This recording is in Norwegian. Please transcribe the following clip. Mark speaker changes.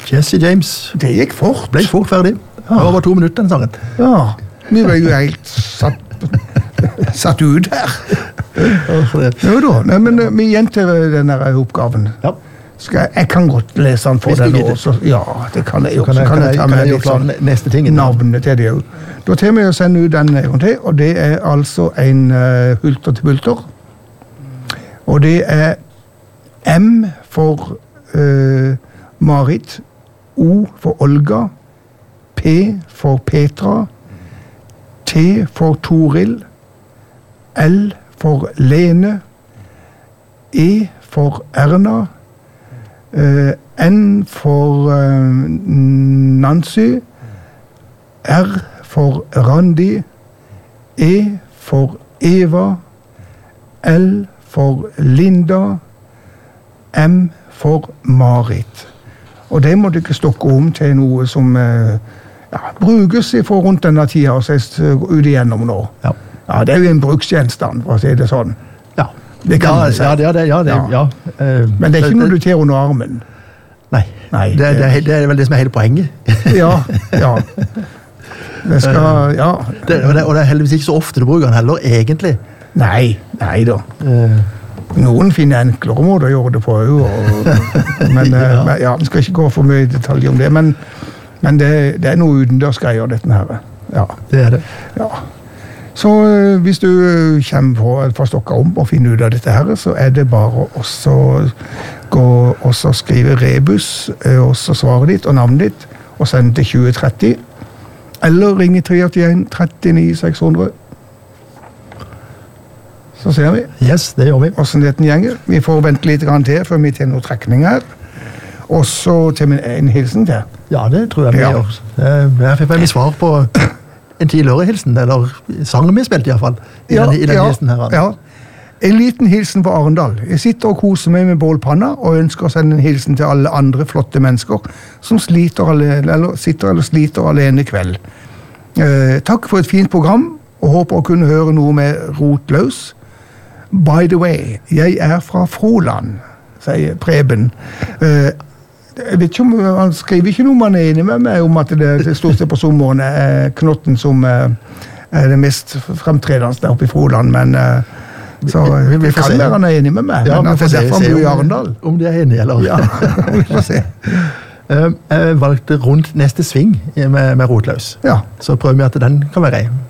Speaker 1: Jesse James.
Speaker 2: Det gikk fort.
Speaker 1: Ble fort ferdig. Over 2 minutter, den sangen.
Speaker 2: Ja, vi ble jo helt satt ut her. Jo da, nei, men vi gjentar denne oppgaven.
Speaker 1: Ja.
Speaker 2: Jeg kan godt lese den for deg nå. Ja, det kan jeg jo. Så kan jeg ta med litt sånn
Speaker 1: neste ting.
Speaker 2: Navnet til det jo. Da tar vi å sende ut den en gang til, og det er altså en hulter til bulter. Og det er M for Marit, O for Olga, P for Petra, T for Toril, L for Lene, E for Erna, N for Nancy, R for Randi, E for Eva, L for Linda, M for Marit. Og det må du ikke stokke om til noe som brukes for rundt denne tida og ses ut igjennom nå.
Speaker 1: Ja.
Speaker 2: Ja, det er jo en bruksgjenstand, for å si det sånn.
Speaker 1: Ja.
Speaker 2: Det kan man si.
Speaker 1: Ja.
Speaker 2: Men det er ikke noe du tar under armen.
Speaker 1: Nei. Det er vel det som er hele poenget.
Speaker 2: Ja. Det skal, ja.
Speaker 1: Og det er heldigvis ikke så ofte du bruker den heller, egentlig.
Speaker 2: Nei da. Noen finner enklere måter å gjøre det på, men vi skal ikke gå for mye i detalj om det, men det er noe utendørsgreier, dette her. Ja.
Speaker 1: Det er det.
Speaker 2: Ja. Så hvis du kommer på stokka om og finner ut av dette her, så er det bare å gå og skrive rebus, og så svaret ditt og navnet ditt, og sende til 2030, eller ringe 381 39 600. Så ser vi.
Speaker 1: Yes, det gjør vi.
Speaker 2: Hvordan dette gjenger. Vi får vente litt grann til, før vi tar noen trekning her. Og så til en hilsen til.
Speaker 1: Ja, det tror jeg vi gjør. Jeg fikk vel svar på en tidligere hilsen, eller sangen vi spilte i hvert fall, i den hilsen her.
Speaker 2: Ja. En liten hilsen på Arendal. Jeg sitter og koser meg med bålpanna, og ønsker å sende en hilsen til alle andre flotte mennesker som sitter eller sliter alene i kveld. Takk for et fint program, og håper å kunne høre noe med rotløs. By the way, jeg er fra Froland, sier Preben. Jeg vet ikke om han skriver ikke noe man er enig med meg om at det stort sett på sommeren er Knotten som er det mest fremtredende der oppe i Froland, men så vi kan være han er enig med meg, men at det er derfor han bor i Arendal.
Speaker 1: Om de er enige, eller?
Speaker 2: Ja, vi får se.
Speaker 1: Jeg valgte rundt neste sving med rotløs,
Speaker 2: ja.
Speaker 1: så prøver vi at den kan være